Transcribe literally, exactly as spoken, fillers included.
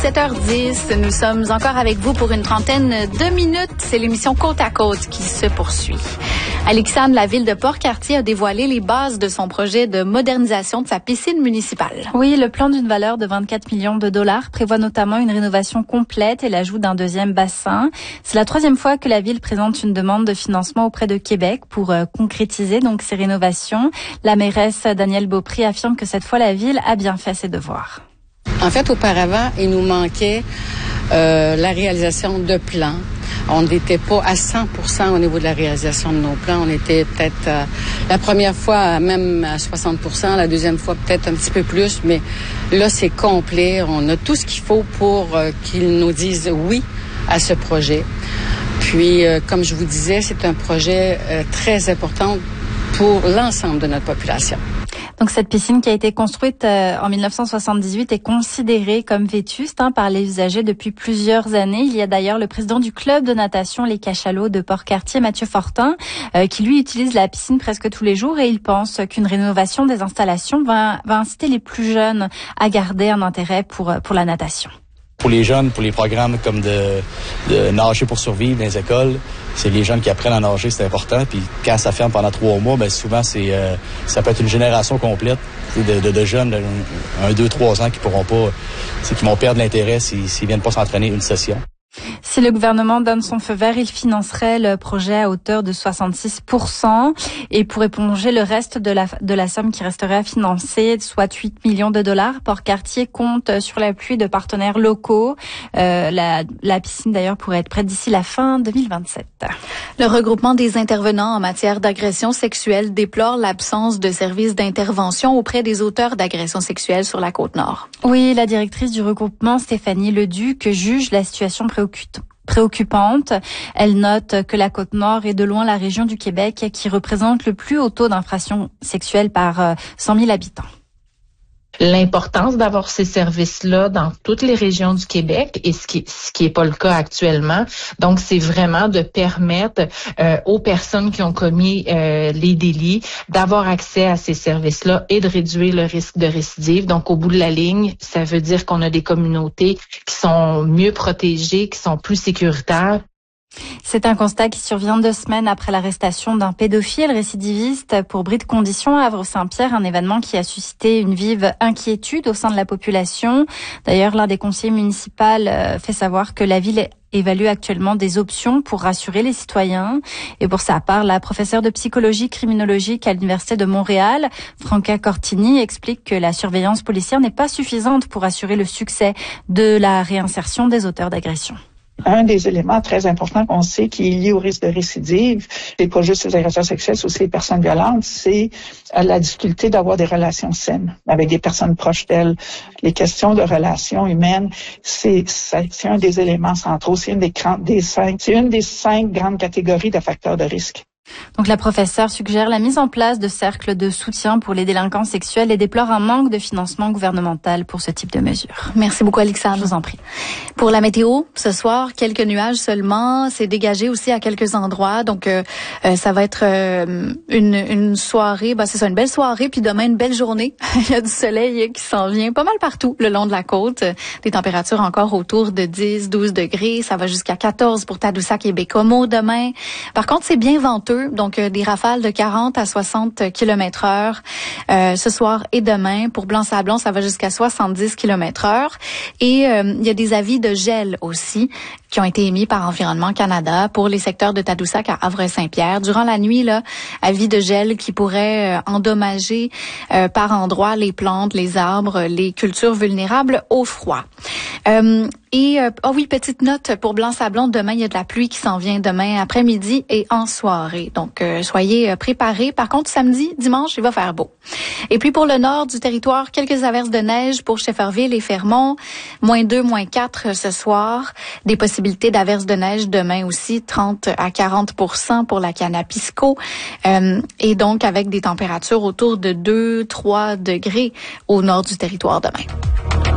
sept heures dix. Nous sommes encore avec vous pour une trentaine de minutes. C'est l'émission Côte à Côte qui se poursuit. Alexandre, la ville de Port-Cartier a dévoilé les bases de son projet de modernisation de sa piscine municipale. Oui, le plan d'une valeur de vingt-quatre millions de dollars prévoit notamment une rénovation complète et l'ajout d'un deuxième bassin. C'est la troisième fois que la ville présente une demande de financement auprès de Québec pour euh, concrétiser donc ces rénovations. La mairesse Danielle Beaupré affirme que cette fois la ville a bien fait ses devoirs. En fait, auparavant, il nous manquait euh, la réalisation de plans. On n'était pas à cent pour cent au niveau de la réalisation de nos plans. On était peut-être euh, la première fois même à soixante pour cent, la deuxième fois peut-être un petit peu plus, mais là, c'est complet. On a tout ce qu'il faut pour euh, qu'ils nous disent oui à ce projet. Puis, euh, comme je vous disais, c'est un projet euh, très important pour l'ensemble de notre population. Donc cette piscine qui a été construite euh, en dix-neuf cent soixante-dix-huit est considérée comme vétuste hein, par les usagers depuis plusieurs années. Il y a d'ailleurs le président du club de natation Les Cachalots de Port-Cartier, Mathieu Fortin, euh, qui lui utilise la piscine presque tous les jours et il pense qu'une rénovation des installations va, va inciter les plus jeunes à garder un intérêt pour, pour la natation. Pour les jeunes, pour les programmes comme de, de nager pour survivre dans les écoles, c'est les jeunes qui apprennent à nager, c'est important. Puis quand ça ferme pendant trois mois, ben souvent c'est euh, ça peut être une génération complète de, de, de jeunes, de, un, deux, trois ans qui pourront pas, qui vont perdre l'intérêt s'ils, s'ils viennent pas s'entraîner une session. Si le gouvernement donne son feu vert, il financerait le projet à hauteur de soixante-six pour cent et pour éponger le reste de la, de la somme qui resterait à financer, soit huit millions de dollars. Port-Cartier compte sur l'appui de partenaires locaux. Euh, la, la piscine d'ailleurs pourrait être prête d'ici la fin deux mille vingt-sept. Le regroupement des intervenants en matière d'agression sexuelle déplore l'absence de services d'intervention auprès des auteurs d'agressions sexuelles sur la Côte-Nord. Oui, la directrice du regroupement, Stéphanie Leduc, juge la situation préoccupante. préoccupante. Elle note que la Côte-Nord est de loin la région du Québec qui représente le plus haut taux d'infractions sexuelles par cent mille habitants. L'importance d'avoir ces services-là dans toutes les régions du Québec et ce qui ce qui est pas le cas actuellement. Donc, c'est vraiment de permettre euh, aux personnes qui ont commis euh, les délits d'avoir accès à ces services-là et de réduire le risque de récidive. Donc, au bout de la ligne, ça veut dire qu'on a des communautés qui sont mieux protégées, qui sont plus sécuritaires. C'est un constat qui survient deux semaines après l'arrestation d'un pédophile récidiviste pour bris de conditions à Havre-Saint-Pierre, un événement qui a suscité une vive inquiétude au sein de la population. D'ailleurs, l'un des conseillers municipaux fait savoir que la ville évalue actuellement des options pour rassurer les citoyens. Et pour sa part, la professeure de psychologie criminologique à l'Université de Montréal, Franca Cortini, explique que la surveillance policière n'est pas suffisante pour assurer le succès de la réinsertion des auteurs d'agressions. Un des éléments très importants qu'on sait qui est lié au risque de récidive, c'est pas juste les agresseurs sexuels, c'est aussi les personnes violentes, c'est la difficulté d'avoir des relations saines avec des personnes proches d'elles. Les questions de relations humaines, c'est, c'est, c'est un des éléments centraux, c'est une des, des cinq, c'est une des cinq grandes catégories de facteurs de risque. Donc la professeure suggère la mise en place de cercles de soutien pour les délinquants sexuels et déplore un manque de financement gouvernemental pour ce type de mesures. Merci beaucoup, Alexandre. Je vous en prie. Pour la météo, ce soir, quelques nuages seulement. C'est dégagé aussi à quelques endroits. Donc, euh, euh, ça va être euh, une, une soirée. Ben, c'est ça, une belle soirée. Puis demain, une belle journée. Il y a du soleil qui s'en vient pas mal partout le long de la côte. Des températures encore autour de dix, douze degrés. Ça va jusqu'à quatorze pour Tadoussac et Bécomo demain. Par contre, c'est bien venteux. Donc, euh, des rafales de quarante à soixante kilomètres heure euh, ce soir et demain. Pour Blanc-Sablon, ça va jusqu'à soixante-dix kilomètres heure. Et euh, il y a des avis de gel aussi qui ont été émis par Environnement Canada pour les secteurs de Tadoussac à Havre-Saint-Pierre. Durant la nuit, là, avis de gel qui pourrait euh, endommager euh, par endroits les plantes, les arbres, les cultures vulnérables au froid. Euh, et, euh, oh oui, petite note pour Blanc-Sablon, demain, il y a de la pluie qui s'en vient demain après-midi et en soirée. Donc, euh, soyez préparés. Par contre, samedi, dimanche, il va faire beau. Et puis, pour le nord du territoire, quelques averses de neige pour Shefferville et Fermont. moins deux, moins quatre ce soir. Des possibilités d'averses de neige demain aussi, trente à quarante pour cent pour la Canapisco. Euh, et donc, avec des températures autour de deux, trois degrés au nord du territoire demain.